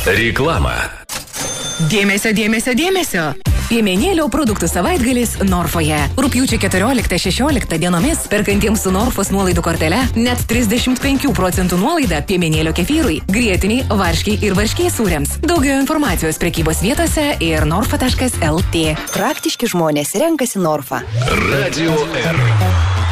Reklama. Dėmesio. Piemenėlio produktų savaitgalis Norfoje. Rugpjūčio 14-16 dienomis perkantiems su Norfos nuolaidų kortele net 35% nuolaida piemenėlio kefyrui, grietiniai, varškiai ir varškiai sūriams. Daugiau informacijos prekybos vietose ir norfa.lt. Praktiški žmonės renkasi Norfą. Radio R.